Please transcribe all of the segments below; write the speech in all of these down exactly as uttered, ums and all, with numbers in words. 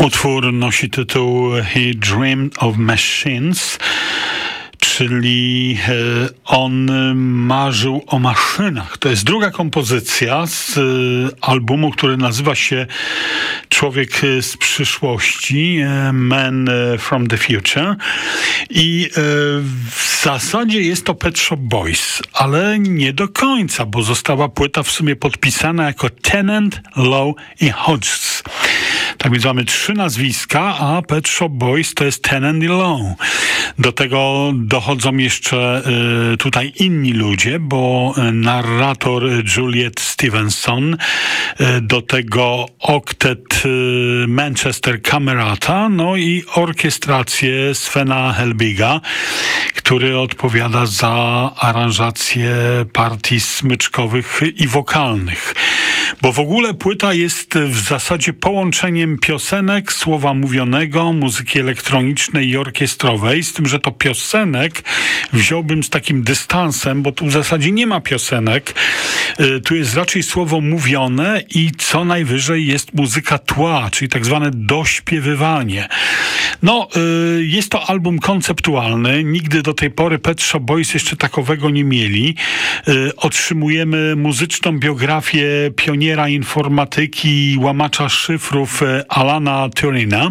Utwór nosi tytuł He Dreamed of Machines, czyli on marzył o maszynach. To jest druga kompozycja z albumu, który nazywa się Człowiek z przyszłości, Man from the Future. I w zasadzie jest to Pet Shop Boys, ale nie do końca, bo została płyta w sumie podpisana jako Tennant, Lowe i Hodges. Tak więc mamy trzy nazwiska, a Pet Shop Boys to jest Tennant i Lowe. Do tego dochodzą jeszcze y, tutaj inni ludzie, bo narrator Juliet Stevenson, y, do tego oktet y, Manchester Camerata, no i orkiestrację Svena Helbiga, który odpowiada za aranżację partii smyczkowych i wokalnych. Bo w ogóle płyta jest w zasadzie połączeniem piosenek, słowa mówionego, muzyki elektronicznej i orkiestrowej, z tym, że to piosenek wziąłbym z takim dystansem, bo tu w zasadzie nie ma piosenek. Y, tu jest raczej słowo mówione i co najwyżej jest muzyka tła, czyli tak zwane dośpiewywanie. No, y, jest to album konceptualny. Nigdy do tej pory Pet Shop Boys jeszcze takowego nie mieli. Y, otrzymujemy muzyczną biografię pioniera informatyki i łamacza szyfrów Alana Turina.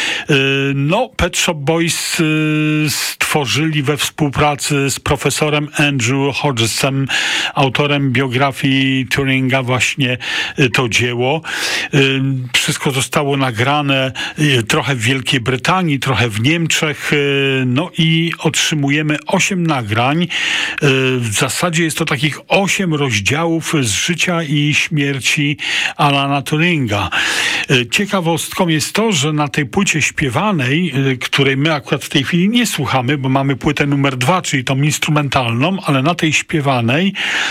No, Pet Shop Boys stworzyli we współpracy z profesorem Andrew Hodgesem, autorem biografii Turinga, właśnie to dzieło. Wszystko zostało nagrane trochę w Wielkiej Brytanii, trochę w Niemczech, no i otrzymujemy osiem nagrań. W zasadzie jest to takich osiem rozdziałów z życia i śmierci Alana Turinga. Ciekawostką jest to, że na tej płycie śpiewanej, której my akurat w tej chwili nie słuchamy, bo mamy płytę numer dwa, czyli tą instrumentalną, ale na tej śpiewanej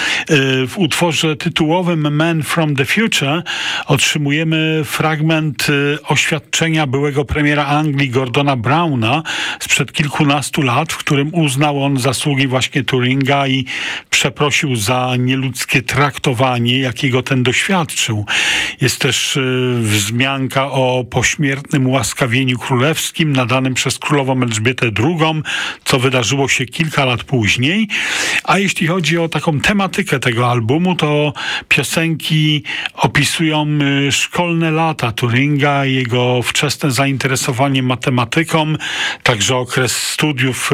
w utworze tytułowym Man from the Future otrzymujemy fragment oświadczenia byłego premiera Anglii Gordona Browna sprzed kilkunastu lat, w którym uznał on zasługi właśnie Turinga i przeprosił za nieludzkie traktowanie, jakiego ten doświadczył. Jest też wzmianka o pośmiertnym ułaskawieniu królewskim nadanym przez królową Elżbietę drugą, co wydarzyło się kilka lat później. A jeśli chodzi o taką tematykę tego albumu, to piosenki opisują szkolne lata Turinga, jego wczesne zainteresowanie matematyką, także okres studiów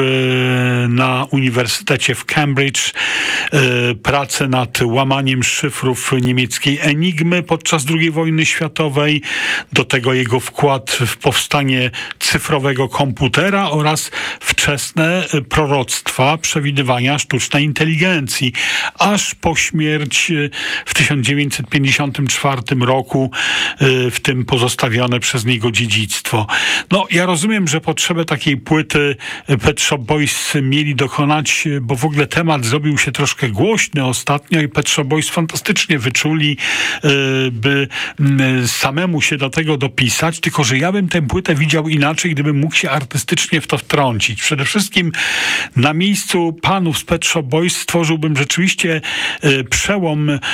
na Uniwersytecie w Cambridge, pracę nad łamaniem szyfrów niemieckiej Enigmy podczas drugiej wojny światowej, do tego jego wkład w powstanie cyfrowego komputera oraz wczesne proroctwa, przewidywania sztucznej inteligencji, aż po śmierć w tysiąc dziewięćset pięćdziesiątym czwartym roku, w tym pozostawione przez niego dziedzictwo. No, ja rozumiem, że potrzebę takiej płyty Pet Shop Boys mieli dokonać, bo w ogóle temat zrobił się troszkę głośny ostatnio i Pet Shop Boys fantastycznie wyczuli, by samemu się do tego dopisać, tylko że ja bym tę płytę widział inaczej, gdybym mógł się artystycznie w to wtrącić. Przede wszystkim na miejscu panów z Pet Shop Boys stworzyłbym rzeczywiście y, przełom, y,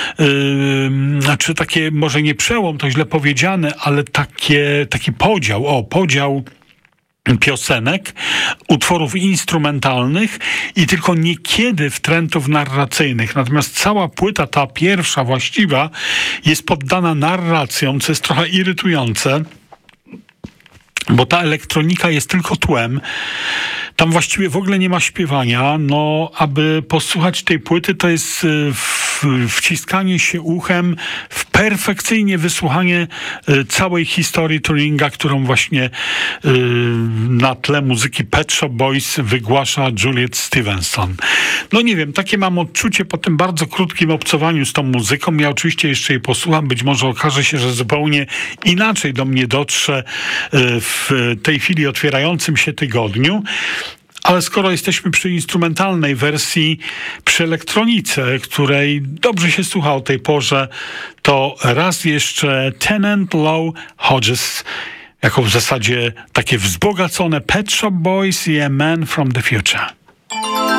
znaczy takie, może nie przełom, to źle powiedziane, ale takie, taki podział, o, podział piosenek, utworów instrumentalnych i tylko niekiedy wtrętów narracyjnych. Natomiast cała płyta, ta pierwsza właściwa, jest poddana narracjom, co jest trochę irytujące, bo ta elektronika jest tylko tłem. Tam właściwie w ogóle nie ma śpiewania. No, aby posłuchać tej płyty, to jest w, wciskanie się uchem w perfekcyjnie wysłuchanie całej historii Turinga, którą właśnie y, na tle muzyki Pet Shop Boys wygłasza Juliet Stevenson. No nie wiem, takie mam odczucie po tym bardzo krótkim obcowaniu z tą muzyką. Ja oczywiście jeszcze jej posłucham. Być może okaże się, że zupełnie inaczej do mnie dotrze w tej chwili otwierającym się tygodniu. Ale skoro jesteśmy przy instrumentalnej wersji, przy elektronice, której dobrze się słucha o tej porze, to raz jeszcze Tennant, Lowe, Hodges, jako w zasadzie takie wzbogacone Pet Shop Boys i A Man from the Future.